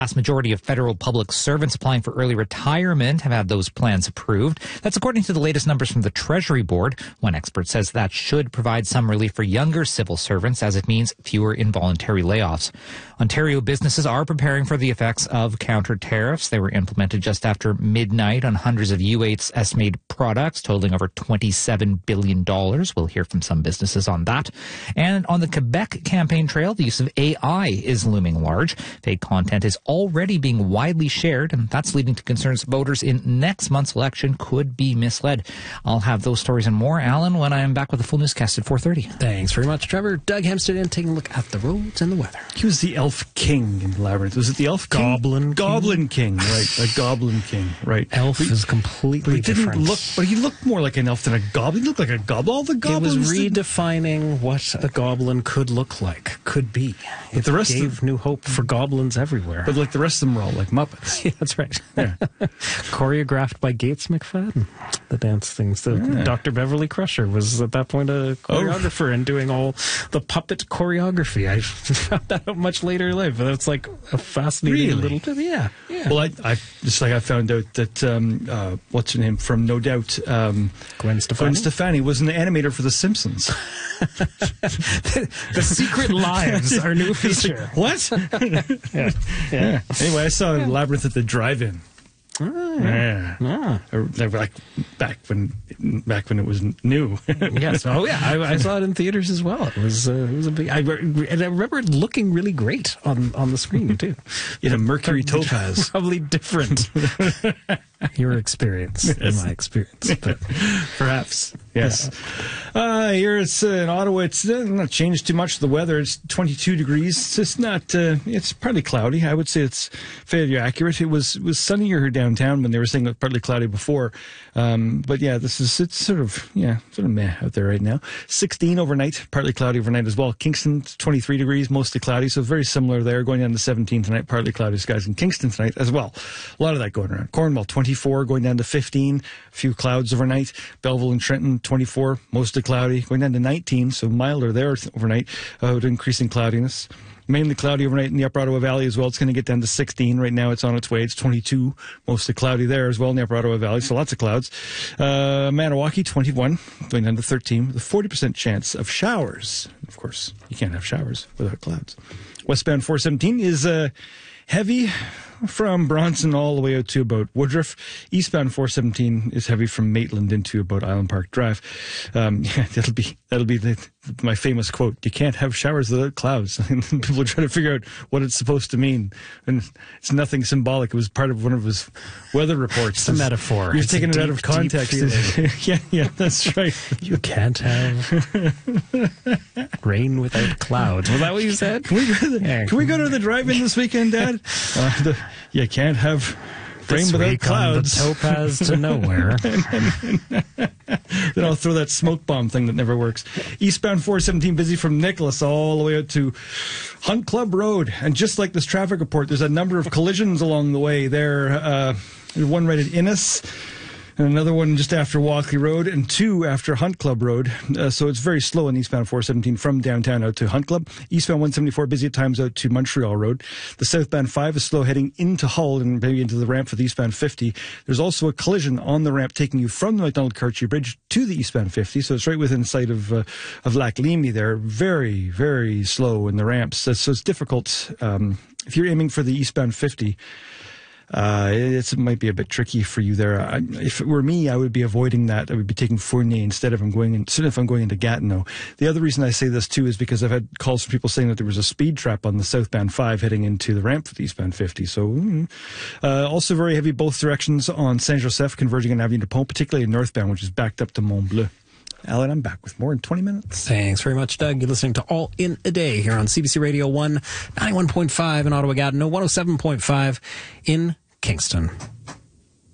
vast majority of federal public servants applying for early retirement have had those plans approved. That's according to the latest numbers from the Treasury Board. One expert says that should provide some relief for younger civil servants, as it means fewer involuntary layoffs. Ontario businesses are preparing for the effects of counter tariffs. They were implemented just after midnight on hundreds of U.S.-made products, totaling over $27 billion. We'll hear from some businesses on that. And on the Quebec campaign trail, the use of AI is looming large. Fake content is already being widely shared, and that's leading to concerns voters in next month's election could be misled. I'll have those stories and more, Alan, when I am back with the full newscast at 4:30. Thanks very much, Trevor. Doug Hempstead in taking a look at the roads and the weather. He was the elf king in Labyrinth. Was it the elf king? Goblin king, right. A goblin king, right. Elf is completely different. But he looked more like an elf than a goblin. He looked like a goblin. All the goblins. It was redefining what a goblin could look like, could be. It gave new hope for goblins everywhere. But like the rest of them were all like Muppets. Yeah, that's right. Yeah. Choreographed by Gates McFadden. The dance things. Dr. Beverly Crusher was at that point a choreographer and doing all the puppet choreography. I found that out much later in life, but it's like a fascinating little bit. Yeah. Well, I found out that what's her name from No Doubt, Gwen Stefani was an animator for The Simpsons. The Secret Lives, our new feature. What? Yeah. Anyway, I saw Labyrinth at the drive-in. Like back when it was new. Yes. Oh yeah. I saw it in theaters as well. It was a big. And I remember it looking really great on the screen too. In a Mercury Topaz. Probably different. Your experience than my experience, but perhaps. Yes. Here it's in Ottawa. It's not changed too much. The weather, it's 22 degrees. It's just not. It's partly cloudy. I would say it's fairly accurate. It was sunnier downtown when they were saying it partly cloudy before. But yeah, it's sort of meh out there right now. 16 overnight, partly cloudy overnight as well. Kingston 23 degrees, mostly cloudy. So very similar there. Going down to 17 tonight, partly cloudy skies in Kingston tonight as well. A lot of that going around. Cornwall 24, going down to 15. A few clouds overnight. Belleville and Trenton 24, mostly cloudy. Going down to 19, so milder there overnight. With increasing cloudiness. Mainly cloudy overnight in the Upper Ottawa Valley as well. It's going to get down to 16. Right now it's on its way. It's 22. Mostly cloudy there as well in the Upper Ottawa Valley. So lots of clouds. Maniwaki 21. Going down to 13 with a 40% chance of showers. Of course, you can't have showers without clouds. Westbound 417 is heavy from Bronson all the way out to about Woodruff. Eastbound 417 is heavy from Maitland into about Island Park Drive. That'll be my famous quote. You can't have showers without clouds. And people try to figure out what it's supposed to mean. And it's nothing symbolic. It was part of one of his weather reports. It's a metaphor. You're taking it out of context. Yeah, that's right. You can't have rain without clouds. Was that what you said? Can we go to the drive-in this weekend, Dad? You can't have rain without clouds. On the Topaz to nowhere. Then I'll throw that smoke bomb thing that never works. Eastbound 417 busy from Nicholas all the way out to Hunt Club Road. And just like this traffic report, there's a number of collisions along the way there. One right at Innis. And another one just after Walkley Road, and two after Hunt Club Road. So it's very slow in eastbound 417 from downtown out to Hunt Club. Eastbound 174 busy at times out to Montreal Road. The southbound 5 is slow heading into Hull and maybe into the ramp for the eastbound 50. There's also a collision on the ramp taking you from the McDonald-Cartier Bridge to the eastbound 50. So it's right within sight of Lac Leamy there. Very, very slow in the ramps. So it's difficult. If you're aiming for the eastbound 50, it might be a bit tricky for you there. If it were me, I would be avoiding that. I would be taking Fournier instead if I'm going into Gatineau. The other reason I say this too is because I've had calls from people saying that there was a speed trap on the southbound 5 heading into the ramp for the eastbound 50. So also very heavy both directions on Saint-Joseph converging on Avenue du Pont, particularly northbound, which is backed up to Mont-Bleu. Alan, I'm back with more in 20 minutes. Thanks very much, Doug. You're listening to All in a Day here on CBC Radio 1, 91.5 in Ottawa, Gatineau, 107.5 in Kingston.